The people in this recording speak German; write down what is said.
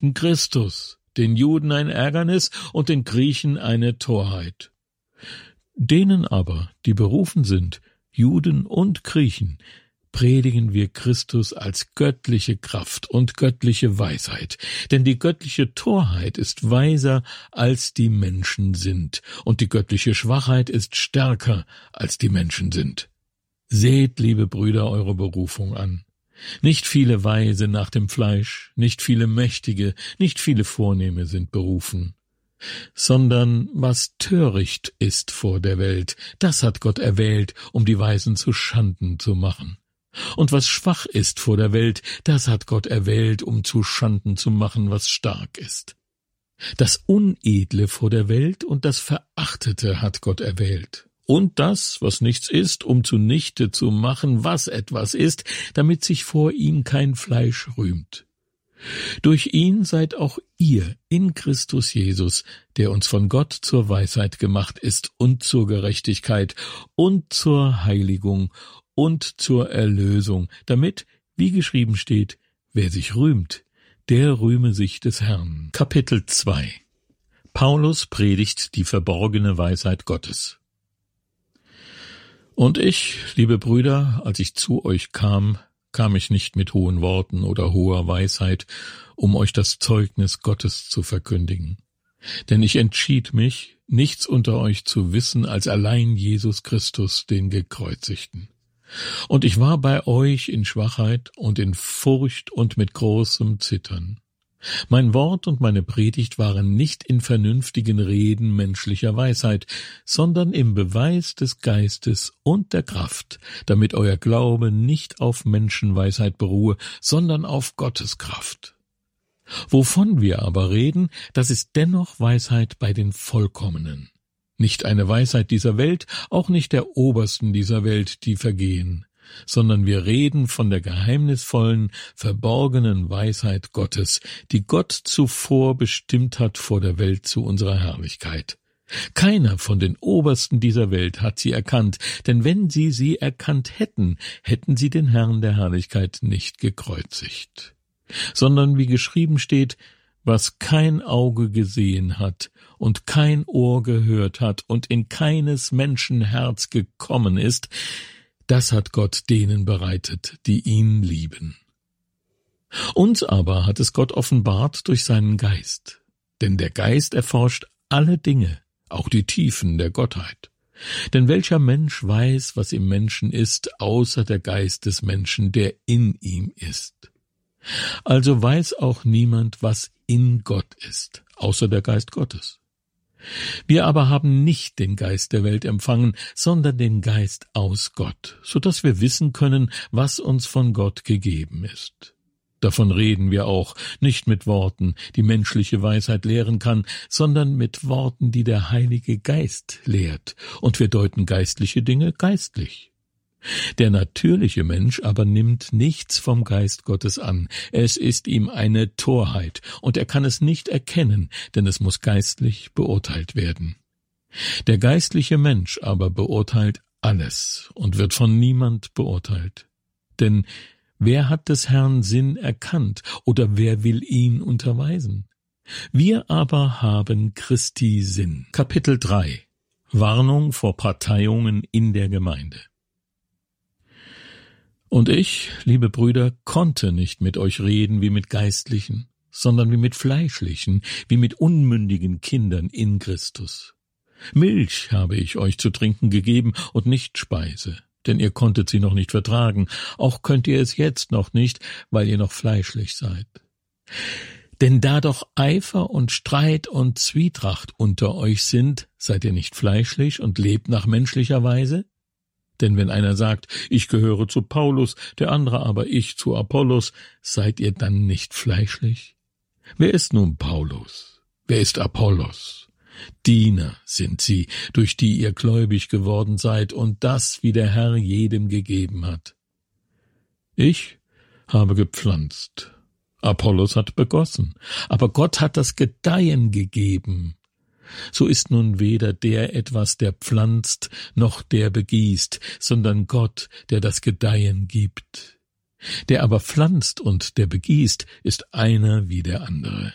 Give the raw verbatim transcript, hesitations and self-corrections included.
predigten Christus, den Juden ein Ärgernis und den Griechen eine Torheit. Denen aber, die berufen sind, Juden und Griechen, predigen wir Christus als göttliche Kraft und göttliche Weisheit, denn die göttliche Torheit ist weiser, als die Menschen sind, und die göttliche Schwachheit ist stärker, als die Menschen sind. Seht, liebe Brüder, eure Berufung an. Nicht viele Weise nach dem Fleisch, nicht viele Mächtige, nicht viele Vornehme sind berufen, sondern was töricht ist vor der Welt, das hat Gott erwählt, um die Weisen zu Schanden zu machen. Und was schwach ist vor der Welt, das hat Gott erwählt, um zu Schanden zu machen, was stark ist. Das Unedle vor der Welt und das Verachtete hat Gott erwählt. Und das, was nichts ist, um zunichte zu machen, was etwas ist, damit sich vor ihm kein Fleisch rühmt. Durch ihn seid auch ihr in Christus Jesus, der uns von Gott zur Weisheit gemacht ist und zur Gerechtigkeit und zur Heiligung und zur Erlösung, damit, wie geschrieben steht, wer sich rühmt, der rühme sich des Herrn. Kapitel zwei. Paulus predigt die verborgene Weisheit Gottes. Und ich, liebe Brüder, als ich zu euch kam, kam ich nicht mit hohen Worten oder hoher Weisheit, um euch das Zeugnis Gottes zu verkündigen. Denn ich entschied mich, nichts unter euch zu wissen, als allein Jesus Christus, den Gekreuzigten. Und ich war bei euch in Schwachheit und in Furcht und mit großem Zittern. Mein Wort und meine Predigt waren nicht in vernünftigen Reden menschlicher Weisheit, sondern im Beweis des Geistes und der Kraft, damit euer Glaube nicht auf Menschenweisheit beruhe, sondern auf Gottes Kraft. Wovon wir aber reden, das ist dennoch Weisheit bei den Vollkommenen. Nicht eine Weisheit dieser Welt, auch nicht der Obersten dieser Welt, die vergehen, sondern wir reden von der geheimnisvollen, verborgenen Weisheit Gottes, die Gott zuvor bestimmt hat vor der Welt zu unserer Herrlichkeit. Keiner von den Obersten dieser Welt hat sie erkannt, denn wenn sie sie erkannt hätten, hätten sie den Herrn der Herrlichkeit nicht gekreuzigt. Sondern wie geschrieben steht, was kein Auge gesehen hat und kein Ohr gehört hat und in keines Menschen Herz gekommen ist, das hat Gott denen bereitet, die ihn lieben. Uns aber hat es Gott offenbart durch seinen Geist, denn der Geist erforscht alle Dinge, auch die Tiefen der Gottheit. Denn welcher Mensch weiß, was im Menschen ist, außer der Geist des Menschen, der in ihm ist? Also weiß auch niemand, was in Gott ist, außer der Geist Gottes. Wir aber haben nicht den Geist der Welt empfangen, sondern den Geist aus Gott, so dass wir wissen können, was uns von Gott gegeben ist. Davon reden wir auch, nicht mit Worten, die menschliche Weisheit lehren kann, sondern mit Worten, die der Heilige Geist lehrt, und wir deuten geistliche Dinge geistlich. Der natürliche Mensch aber nimmt nichts vom Geist Gottes an. Es ist ihm eine Torheit, und er kann es nicht erkennen, denn es muss geistlich beurteilt werden. Der geistliche Mensch aber beurteilt alles und wird von niemand beurteilt. Denn wer hat des Herrn Sinn erkannt, oder wer will ihn unterweisen? Wir aber haben Christi Sinn. Kapitel drei. Warnung vor Parteiungen in der Gemeinde. Und ich, liebe Brüder, konnte nicht mit euch reden wie mit Geistlichen, sondern wie mit Fleischlichen, wie mit unmündigen Kindern in Christus. Milch habe ich euch zu trinken gegeben und nicht Speise, denn ihr konntet sie noch nicht vertragen, auch könnt ihr es jetzt noch nicht, weil ihr noch fleischlich seid. Denn da doch Eifer und Streit und Zwietracht unter euch sind, seid ihr nicht fleischlich und lebt nach menschlicher Weise? Denn wenn einer sagt, ich gehöre zu Paulus, der andere aber ich zu Apollos, seid ihr dann nicht fleischlich? Wer ist nun Paulus? Wer ist Apollos? Diener sind sie, durch die ihr gläubig geworden seid, und das, wie der Herr jedem gegeben hat. Ich habe gepflanzt, Apollos hat begossen, aber Gott hat das Gedeihen gegeben. So ist nun weder der etwas, der pflanzt, noch der begießt, sondern Gott, der das Gedeihen gibt. Der aber pflanzt und der begießt, ist einer wie der andere.